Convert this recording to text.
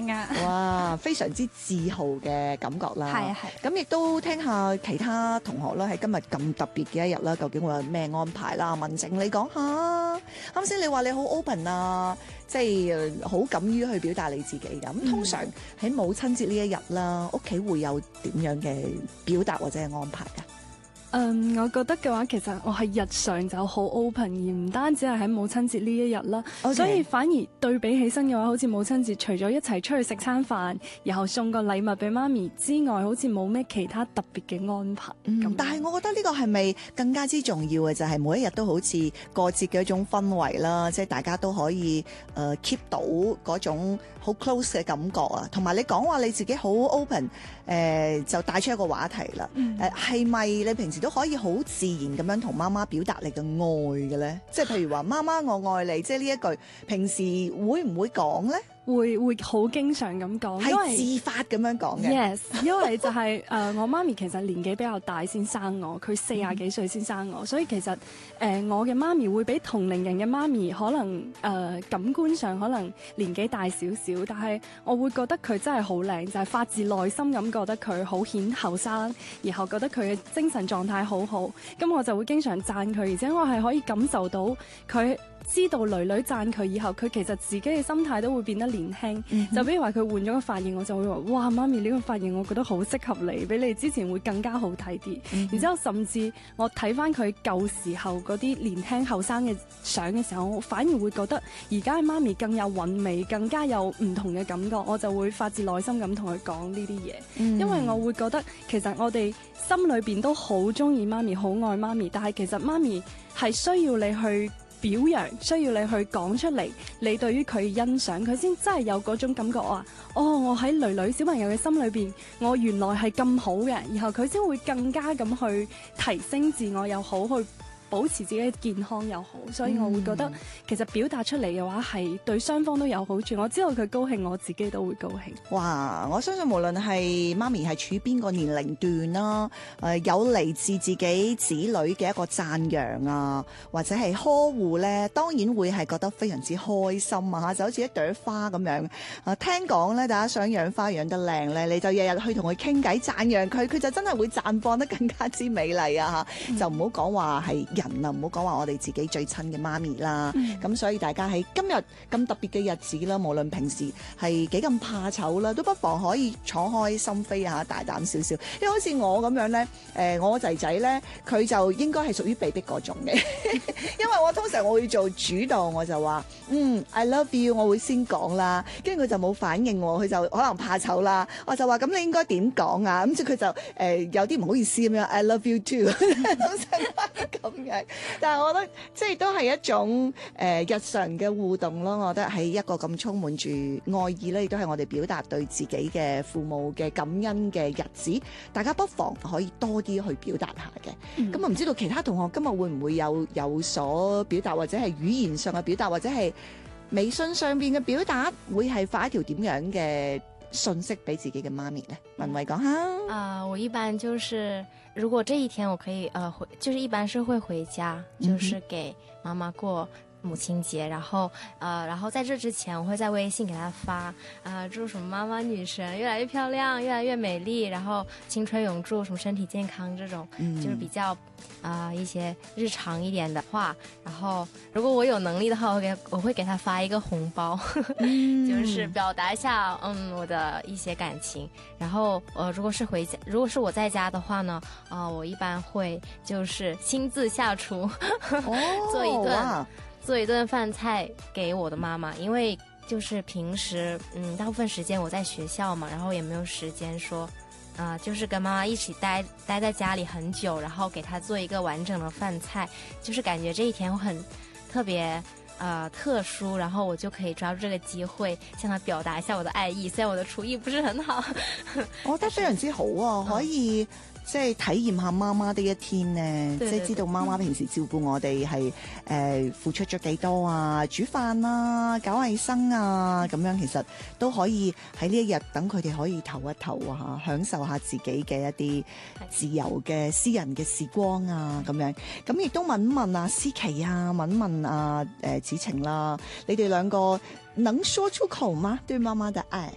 樣啊。 哇，非常之自豪嘅感覺啦。 係啊係。 咁亦都聽下其他同學啦，喺今日咁特別嘅一日啦，究竟會有咩安排啦？文靜，你講下。啱先你話你好 open 啊，即係好敢於去表達你自己㗎。咁通常喺母親節呢一日啦，屋企會有點樣嘅表達或者係安排㗎？ 我覺得嘅話，其實我係日常就好 open，而唔單止係喺母親節呢一日啦。 Okay. 所以反而對比起身嘅話，好似母親節除咗一齊出去食餐飯，然後送個禮物俾媽咪之外，好似冇咩其他特別嘅安排。 但係我覺得呢個係咪更加之重要嘅就係每一日都好似過節嘅一種氛圍啦，即係大家都可以keep 到嗰種好 close 嘅感覺啊。同埋你講話你自己好 open，就帶出一個話題啦。係咪你平時都可以好自然咁樣同媽媽表達你嘅愛嘅咧？即係譬如話媽媽我愛你，即係呢一句，平時會唔會講咧？ 會好經常咁講， 係自發咁樣講嘅。 Yes， 因為就係我媽咪其實年紀比較大先生我，佢40幾歲先生我，所以其實我嘅媽咪會比同齡人嘅媽咪可能感官上可能年紀大少少，但係我會覺得佢真係好靚，就係發自內心咁覺得佢好顯後生，然後覺得佢嘅精神狀態好好，咁我就會經常讚佢，而且我係可以感受到佢。知道女女讚佢以後，佢其實自己嘅心態都會變得年輕。就比如話佢換咗個髮型，我就會話：哇，媽咪呢個髮型我覺得好適合你，比你之前會更加好睇啲。然之後甚至我睇翻佢舊時候嗰啲年輕後生嘅相嘅時候，我反而會覺得而家嘅媽咪更有韻味，更加有唔同嘅感覺。我就會發自內心咁同佢講呢啲嘢，因為我會覺得其實我哋心裏邊都好中意媽咪，好愛媽咪，但係其實媽咪係需要你去表揚，需要你去講出嚟，你對於佢欣賞，佢先真係有嗰種感覺話，我喺女女小朋友嘅心裏邊，我原來係咁好嘅，然後佢先會更加咁去提升自我又好，去保持自己嘅健康又好，所以我會覺得其實表達出嚟嘅話係對雙方都有好處。我知道佢高興，我自己都會高興。 哇！我相信無論係媽咪係處於邊個年齡段啦，有嚟自自己子女嘅一個讚揚啊，或者係呵護咧，當然會係覺得非常之開心啊！就好似一朵花咁樣。聽講咧，大家想養花養得靚咧，你就日日去同佢傾偈讚揚佢，佢就真係會綻放得更加之美麗啊！就唔好講話係人啊，唔好講話我哋自己最親嘅媽咪啦。咁所以大家喺今日咁特別嘅日子啦，無論平時係幾咁怕醜啦，都不妨可以敞開心扉啊，大膽少少。因為好似我咁樣咧，我仔仔咧，佢就應該係屬於被逼嗰種嘅，因為我通常我會做主導，我就話I love you， 我會先講啦，跟住佢就冇反應喎，佢就可能怕醜啦，我就話咁你應該點講啊？咁即佢就有啲唔好意思咁樣 I love you too， 通常都係咁樣。但係我覺得即係都係一種日常嘅互動咯。我覺得喺一個咁充滿住愛意咧，亦都係我哋表達對自己嘅父母嘅感恩嘅日子。大家不妨可以多啲去表達下嘅。咁我唔知道其他同學今日會唔會有所表達，或者係語言上嘅表達，或者係微信上邊嘅表達，會係發一條點樣嘅信息俾自己嘅媽咪呢？文慧講下。 我一般就是如果這一天我可以就是一般是會回家，就是給媽媽過母親節，然後在這之前我會在微信給她發祝什麼媽媽女神越來越漂亮，越來越美麗，然後青春永駐，什麼身體健康，這種就是比較一些日常一點的話。然後如果我有能力的話，我會給她發一個紅包，就是表達一下我的一些感情。然後如果是我在家的話呢，我一般會就是親自下廚做一頓飯菜給我的媽媽，因為就是平時大部分時間我在學校嘛，然後也沒有時間說就是跟媽媽一起待在家裡很久，然後給她做一個完整的飯菜，就是感覺這一天會很特別特殊，然後我就可以抓住這個機會向她表達一下我的愛意。雖然我的廚藝不是很好， 我覺得非常之好啊，可以即係體驗下媽媽的一天呢，即係知道媽媽平時照顧我哋係付出咗幾多啊，煮飯啊，搞衛生啊，咁樣其實都可以喺呢一日等佢哋可以唞一唞啊，享受下自己嘅一啲自由嘅私人嘅時光啊，咁樣。咁亦都問問啊思琪啊，問問啊子晴啦，你哋兩個能說出口嗎？對媽媽的愛？